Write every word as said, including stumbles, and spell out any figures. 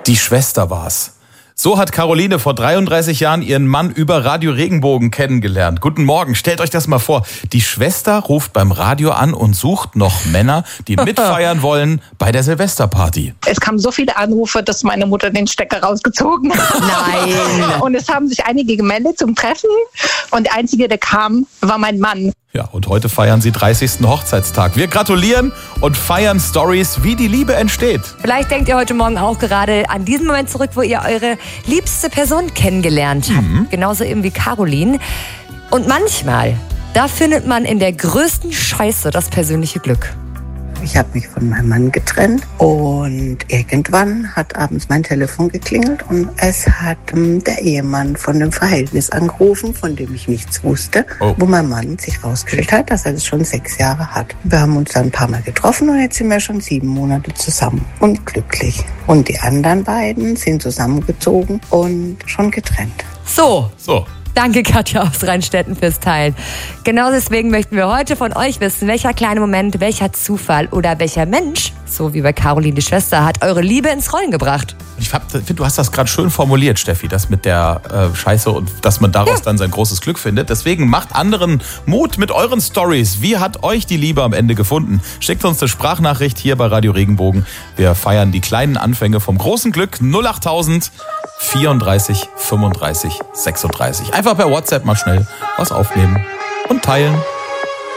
Die Schwester war's. So hat Caroline vor dreiunddreißig Jahren ihren Mann über Radio Regenbogen kennengelernt. Guten Morgen, stellt euch das mal vor. Die Schwester ruft beim Radio an und sucht noch Männer, die mitfeiern wollen bei der Silvesterparty. Es kamen so viele Anrufe, dass meine Mutter den Stecker rausgezogen hat. Nein. Und es haben sich einige gemeldet zum Treffen. Und der Einzige, der kam, war mein Mann. Ja, und heute feiern sie dreißigsten Hochzeitstag. Wir gratulieren und feiern Stories, wie die Liebe entsteht. Vielleicht denkt ihr heute Morgen auch gerade an diesen Moment zurück, wo ihr eure liebste Person kennengelernt habt. Mhm. Genauso eben wie Caroline. Und manchmal, da findet man in der größten Scheiße das persönliche Glück. Ich habe mich von meinem Mann getrennt und irgendwann hat abends mein Telefon geklingelt und es hat ähm, der Ehemann von dem Verhältnis angerufen, von dem ich nichts wusste, oh. wo mein Mann sich rausgestellt hat, dass er das schon sechs Jahre hat. Wir haben uns dann ein paar Mal getroffen und jetzt sind wir schon sieben Monate zusammen und glücklich. Und die anderen beiden sind zusammengezogen und schon getrennt. So. So. Danke, Katja aus Rheinstetten, fürs Teilen. Genau deswegen möchten wir heute von euch wissen, welcher kleine Moment, welcher Zufall oder welcher Mensch, so wie bei Caroline die Schwester, hat eure Liebe ins Rollen gebracht. Ich finde, du hast das gerade schön formuliert, Steffi, das mit der äh, Scheiße und dass man daraus ja. dann sein großes Glück findet. Deswegen macht anderen Mut mit euren Stories. Wie hat euch die Liebe am Ende gefunden? Schickt uns eine Sprachnachricht hier bei Radio Regenbogen. Wir feiern die kleinen Anfänge vom großen Glück. null achttausend vierunddreißig fünfunddreißig sechsunddreißig. Einfach per WhatsApp mal schnell was aufnehmen und teilen.